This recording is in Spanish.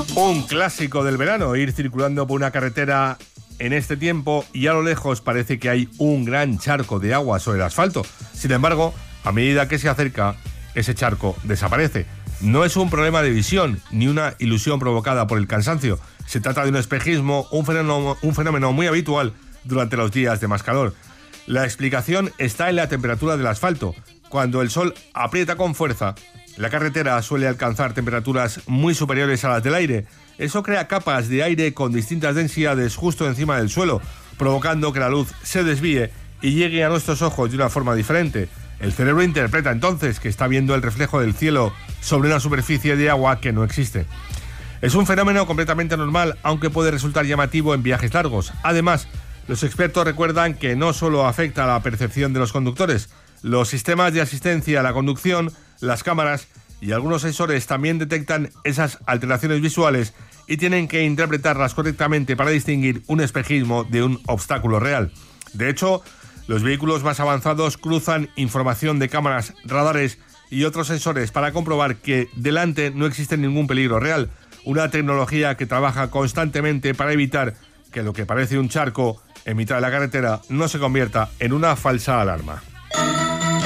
Un clásico del verano, ir circulando por una carretera en este tiempo y a lo lejos parece que hay un gran charco de agua sobre el asfalto. Sin embargo, a medida que se acerca, ese charco desaparece. No es un problema de visión ni una ilusión provocada por el cansancio. Se trata de un espejismo, un fenómeno muy habitual durante los días de más calor. La explicación está en la temperatura del asfalto. Cuando el sol aprieta con fuerza, la carretera suele alcanzar temperaturas muy superiores a las del aire. Eso crea capas de aire con distintas densidades justo encima del suelo, provocando que la luz se desvíe y llegue a nuestros ojos de una forma diferente. El cerebro interpreta entonces que está viendo el reflejo del cielo sobre una superficie de agua que no existe. Es un fenómeno completamente normal, aunque puede resultar llamativo en viajes largos. Además, los expertos recuerdan que no solo afecta a la percepción de los conductores. Los sistemas de asistencia a la conducción, las cámaras y algunos sensores también detectan esas alteraciones visuales y tienen que interpretarlas correctamente para distinguir un espejismo de un obstáculo real. De hecho, los vehículos más avanzados cruzan información de cámaras, radares y otros sensores para comprobar que delante no existe ningún peligro real. Una tecnología que trabaja constantemente para evitar que lo que parece un charco en mitad de la carretera no se convierta en una falsa alarma.